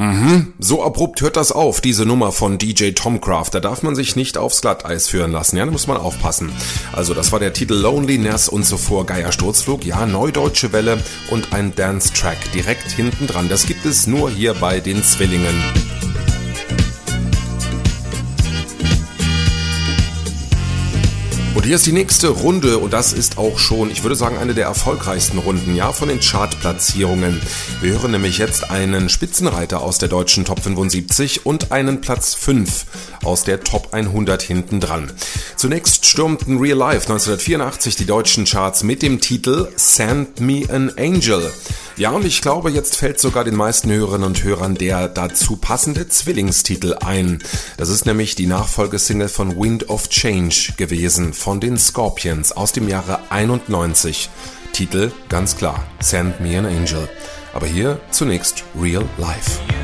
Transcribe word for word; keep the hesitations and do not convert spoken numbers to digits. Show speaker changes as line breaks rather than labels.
Mhm, so abrupt hört das auf, diese Nummer von D J Tomcraft. Da darf man sich nicht aufs Glatteis führen lassen, ja, da muss man aufpassen. Also das war der Titel Loneliness und zuvor Geier Sturzflug, ja, Neudeutsche Welle und ein Dance-Track direkt hinten dran. Das gibt es nur hier bei den Zwillingen. Und hier ist die nächste Runde und das ist auch schon, ich würde sagen, eine der erfolgreichsten Runden, ja, von den Chartplatzierungen. Wir hören nämlich jetzt einen Spitzenreiter aus der deutschen Top fünfundsiebzig und einen Platz fünf aus der Top hundert hinten dran. Zunächst stürmten Real Life neunzehnhundertvierundachtzig die deutschen Charts mit dem Titel Send Me an Angel. Ja, und ich glaube, jetzt fällt sogar den meisten Hörerinnen und Hörern der dazu passende Zwillingstitel ein. Das ist nämlich die Nachfolgesingle von Wind of Change gewesen, von den Scorpions aus dem Jahre einundneunzig. Titel ganz klar, Send Me an Angel. Aber hier zunächst Real Life.